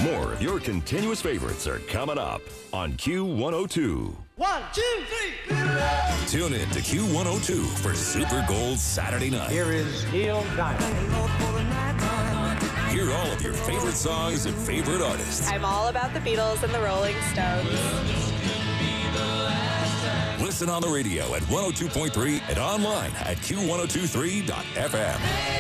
More of your continuous favorites are coming up on Q102. 1, 2, 3. Tune in to Q102 for Super Gold Saturday night. Here is Neil Diamond. Hear all of your favorite songs and favorite artists. I'm all about the Beatles and the Rolling Stones. Listen on the radio at 102.3 and online at Q1023.fm.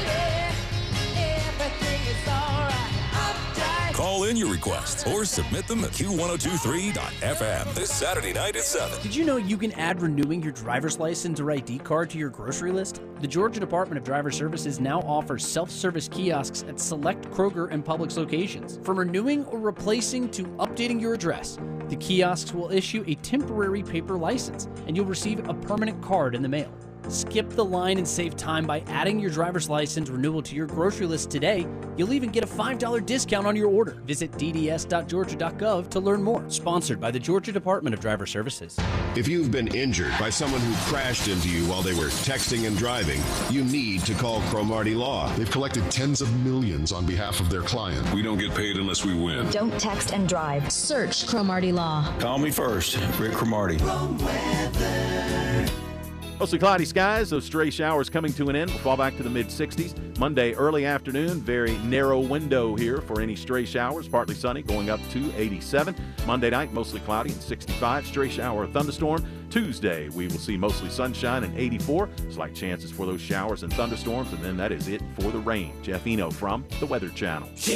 Call in your requests or submit them at Q1023.fm this Saturday night at 7. Did you know you can add renewing your driver's license or ID card to your grocery list? The Georgia Department of Driver Services now offers self-service kiosks at select Kroger and Publix locations. From renewing or replacing to updating your address, the kiosks will issue a temporary paper license, and you'll receive a permanent card in the mail. Skip the line and save time by adding your driver's license renewal to your grocery list today. You'll even get a $5 discount on your order. Visit dds.georgia.gov to learn more. Sponsored by the Georgia Department of Driver Services. If you've been injured by someone who crashed into you while they were texting and driving, you need to call Cromartie Law. They've collected tens of millions on behalf of their client. We don't get paid unless we win. Don't text and drive. Search Cromartie Law. Call me first, Rick Cromartie. Mostly cloudy skies, those stray showers coming to an end. We'll fall back to the mid-60s. Monday, early afternoon, very narrow window here for any stray showers. Partly sunny, going up to 87. Monday night, mostly cloudy and 65. Stray shower or thunderstorm. Tuesday, we will see mostly sunshine and 84. Slight chances for those showers and thunderstorms, and then that is it for the rain. Jeff Eno from the Weather Channel.